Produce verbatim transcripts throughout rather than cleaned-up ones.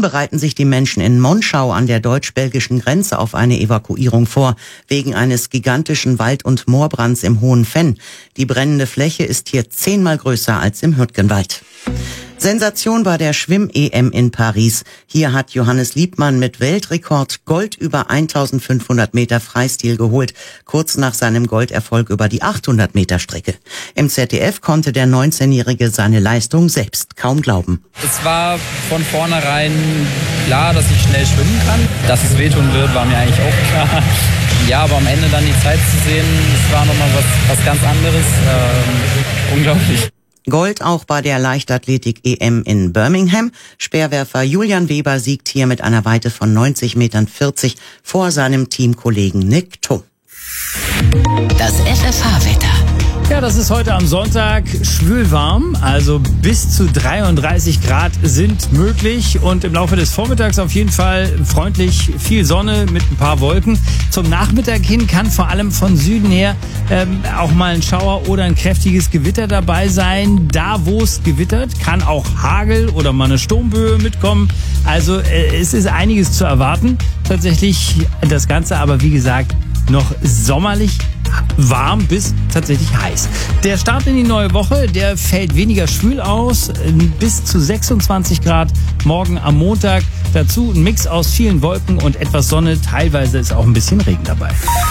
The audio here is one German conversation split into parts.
bereiten sich die Menschen in Monschau an der deutsch-belgischen Grenze auf eine Evakuierung vor, wegen eines gigantischen Wald- und Moorbrands im Hohen Venn. Die brennende Fläche ist hier zehnmal größer als im Hürtgenwald. Sensation bei der Schwimm-E M in Paris. Hier hat Johannes Liebmann mit Weltrekord Gold über eintausendfünfhundert Meter Freistil geholt, kurz nach seinem Golderfolg über die achthundert Meter Strecke. Im Z D F konnte der neunzehnjährige seine Leistung selbst kaum glauben. Es war von vornherein klar, dass ich schnell schwimmen kann. Dass es wehtun wird, war mir eigentlich auch klar. Ja, aber am Ende dann die Zeit zu sehen, das war nochmal was, was ganz anderes. Ähm, unglaublich. Gold auch bei der Leichtathletik-E M in Birmingham. Speerwerfer Julian Weber siegt hier mit einer Weite von neunzig Metern vierzig vor seinem Teamkollegen Nick Thum. Das F F H-Wetter. Ja, das ist heute am Sonntag schwülwarm, also bis zu dreiunddreißig Grad sind möglich und im Laufe des Vormittags auf jeden Fall freundlich, viel Sonne mit ein paar Wolken. Zum Nachmittag hin kann vor allem von Süden her ähm, auch mal ein Schauer oder ein kräftiges Gewitter dabei sein. Da, wo es gewittert, kann auch Hagel oder mal eine Sturmböe mitkommen. Also äh, es ist einiges zu erwarten. Tatsächlich das Ganze aber, wie gesagt, noch sommerlich warm bis tatsächlich heiß. Der Start in die neue Woche, der fällt weniger schwül aus, bis zu sechsundzwanzig Grad morgen am Montag. Dazu ein Mix aus vielen Wolken und etwas Sonne. Teilweise ist auch ein bisschen Regen dabei.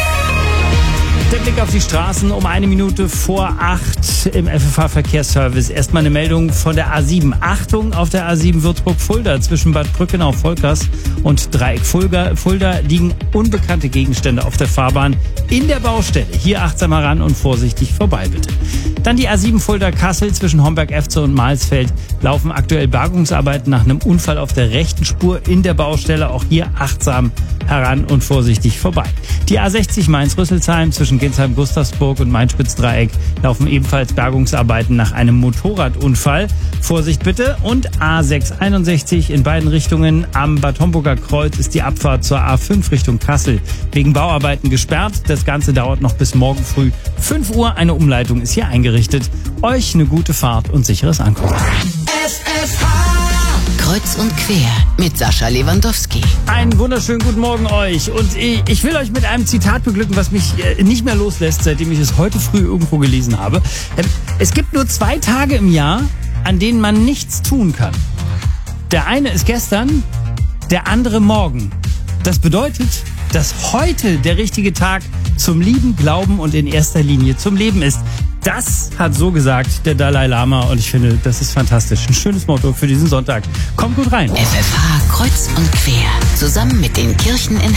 Der Blick auf die Straßen um eine Minute vor acht im F F H-Verkehrsservice. Erstmal eine Meldung von der A sieben. Achtung, auf der A sieben Würzburg-Fulda zwischen Bad Brückenau-Volkers und Dreieck-Fulda Fulda liegen unbekannte Gegenstände auf der Fahrbahn in der Baustelle. Hier achtsam heran und vorsichtig vorbei, bitte. Dann die A sieben Fulda-Kassel zwischen Homberg-Efze und Mahlsfeld laufen aktuell Bergungsarbeiten nach einem Unfall auf der rechten Spur in der Baustelle. Auch hier achtsam heran und vorsichtig vorbei. Die A sechzig Mainz-Rüsselsheim zwischen Gensheim-Gustavsburg und Main-Spitz-Dreieck laufen ebenfalls Bergungsarbeiten nach einem Motorradunfall. Vorsicht bitte. Und A sechshunderteinundsechzig in beiden Richtungen am Bad Homburger Kreuz ist die Abfahrt zur A fünf Richtung Kassel wegen Bauarbeiten gesperrt. Das Ganze dauert noch bis morgen früh fünf Uhr. Eine Umleitung ist hier eingerichtet. Euch eine gute Fahrt und sicheres Ankommen. F F H Kreuz und quer mit Sascha Lewandowski. Einen wunderschönen guten Morgen euch. Und ich will euch mit einem Zitat beglücken, was mich nicht mehr loslässt, seitdem ich es heute früh irgendwo gelesen habe. Es gibt nur zwei Tage im Jahr, an denen man nichts tun kann. Der eine ist gestern, der andere morgen. Das bedeutet, dass heute der richtige Tag zum Lieben, Glauben und in erster Linie zum Leben ist. Das hat so gesagt der Dalai Lama und ich finde, das ist fantastisch. Ein schönes Motto für diesen Sonntag. Kommt gut rein. F F H Kreuz und quer. Zusammen mit den Kirchen in